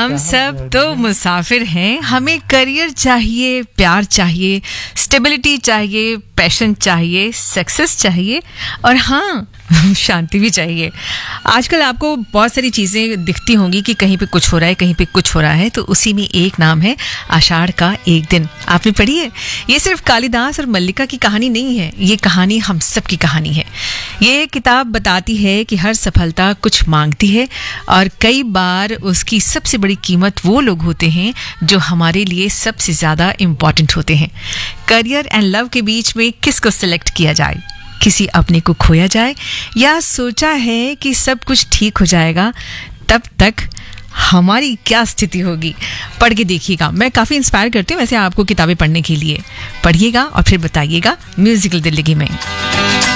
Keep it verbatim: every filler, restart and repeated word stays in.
हम सब तो मुसाफिर हैं, हमें करियर चाहिए, प्यार चाहिए, स्टेबिलिटी चाहिए, पैशन चाहिए, सक्सेस चाहिए और हाँ शांति भी चाहिए। आजकल आपको बहुत सारी चीज़ें दिखती होंगी कि कहीं पे कुछ हो रहा है, कहीं पे कुछ हो रहा है, तो उसी में एक नाम है आषाढ़ का एक दिन। आपने पढ़ी है? ये सिर्फ कालिदास और मल्लिका की कहानी नहीं है, ये कहानी हम सब की कहानी है। ये किताब बताती है कि हर सफलता कुछ मांगती है और कई बार उसकी सबसे बड़ी कीमत वो लोग होते हैं जो हमारे लिए सबसे ज़्यादा इम्पॉर्टेंट होते हैं। करियर एंड लव के बीच में किसको सिलेक्ट किया जाए? किसी अपने को खोया जाए या सोचा है कि सब कुछ ठीक हो जाएगा? तब तक हमारी क्या स्थिति होगी? पढ़ के देखिएगा, मैं काफ़ी इंस्पायर करती हूँ वैसे आपको किताबें पढ़ने के लिए। पढ़िएगा और फिर बताइएगा म्यूजिकल दिल्ली में।